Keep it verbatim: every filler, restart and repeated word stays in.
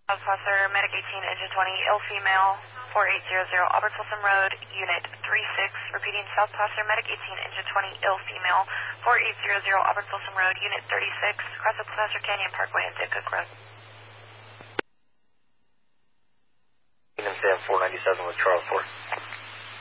Officer, Medic eighteen, Engine twenty, ill female, four eight zero zero, Albert Folsom Road, Unit three six. Repeating, South Passenger, Medic eighteen, Engine twenty, ill female, four eight zero zero, Albert Folsom Road, Unit thirty-six, across the Placer Canyon Parkway and Dick Cook Road. Sam four ninety-seven with Charles four.